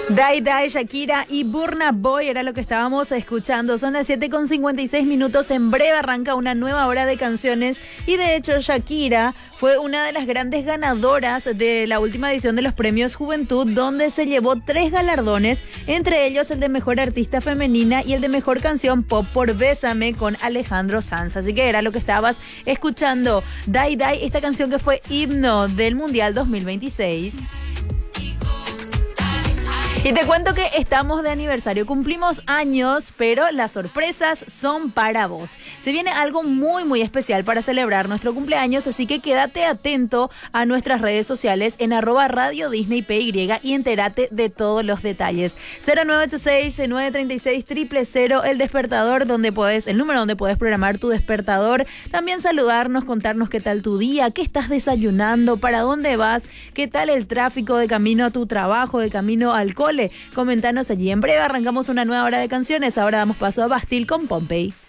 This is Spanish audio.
Dai Dai, Shakira y Burna Boy era lo que estábamos escuchando. Son las 7:56. En breve arranca una nueva hora de canciones. Y de hecho Shakira fue una de las grandes ganadoras de la última edición de los Premios Juventud, donde se llevó 3 galardones, entre ellos el de Mejor Artista Femenina y el de Mejor Canción Pop por Bésame con Alejandro Sanz. Así que era lo que estabas escuchando. Dai Dai, esta canción que fue himno del Mundial 2026. Y te cuento que estamos de aniversario, cumplimos años, pero las sorpresas son para vos. Se viene algo muy muy especial para celebrar nuestro cumpleaños, así que quédate atento a nuestras redes sociales en @Radio Disney PY y entérate de todos los detalles. 0986-936-000, el despertador, el número donde podés programar tu despertador. También saludarnos, contarnos qué tal tu día, qué estás desayunando, para dónde vas, qué tal el tráfico de camino a tu trabajo, de camino al cole. Comentanos allí. En breve arrancamos una nueva hora de canciones. Ahora damos paso a Bastille con Pompey.